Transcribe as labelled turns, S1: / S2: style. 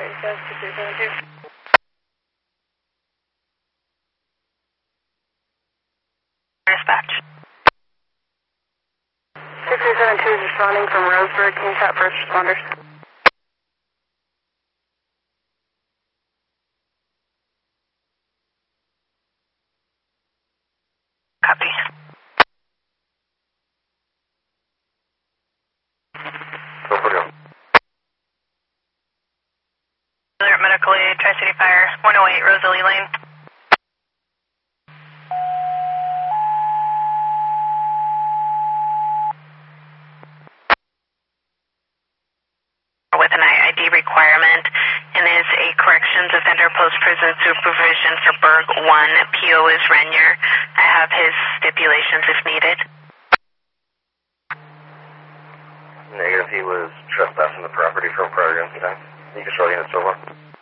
S1: 2372. 2372 is responding from Roseburg. Can you chat first responders? Copy.
S2: Go for it.
S1: Medical aid, Tri-City Fire, 108 Rosalie Lane. With an ID requirement and is a corrections offender post-prison supervision for Berg 1. PO is Renier. I have his stipulations if needed.
S2: Negative, he was trespassing the property from prior incident. You can show units over.